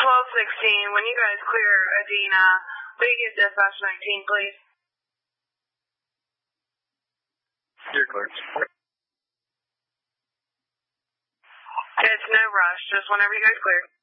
1216, when you guys clear Adena, will you get dispatch 19, please? You're clear. It's no rush, just whenever you guys clear.